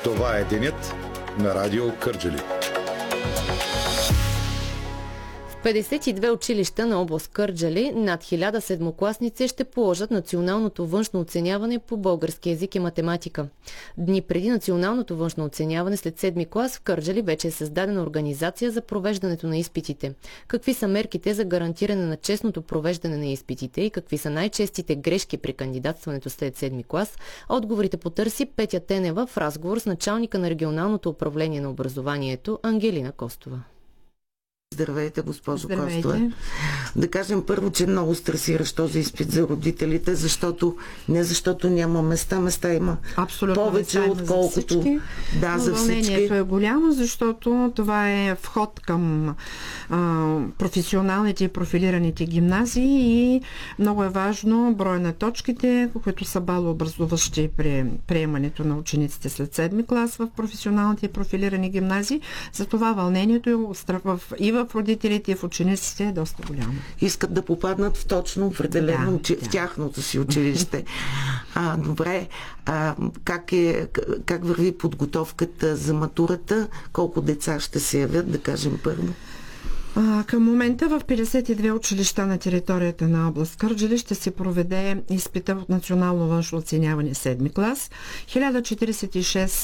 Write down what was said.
Това е денят на Радио Кърджали. В 52 училища на област Кърджали над 1000 седмокласници ще положат националното външно оценяване по български език и математика. Дни преди националното външно оценяване след 7-ми клас в Кърджали вече е създадена организация за провеждането на изпитите. Какви са мерките за гарантиране на честното провеждане на изпитите и какви са най-честите грешки при кандидатстването след 7-ми клас? Отговорите потърси Петя Тенева в разговор с началника на регионалното управление на образованието Ангелина Костова. Здравейте, госпожо Костова. Да кажем първо, че е много стресиращ този изпит за родителите, защото няма места има абсолютно повече, отколкото за всички. Вълнението е голямо, защото това е вход към професионалните и профилираните гимназии и много е важно броя на точките, които са балообразуващи при приемането на учениците след 7-ми клас в професионалните и профилирани гимназии. Затова вълнението и в родителите и в учениците е доста голямо. Искат да попаднат в точно определено в тяхното си училище. Добре. Как върви подготовката за матурата? Колко деца ще се явят, да кажем първо? Към момента в 52 училища на територията на област Кърджали ще се проведе изпита от национално външно оценяване 7-ми клас. 1046